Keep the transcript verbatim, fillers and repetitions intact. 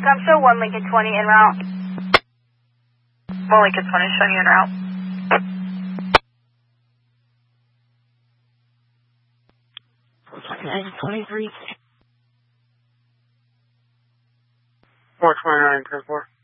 Intercom, show one Lincoln twenty en route. one Lincoln twenty, showing you en route. nine twenty-three. four twenty-nine, ten four.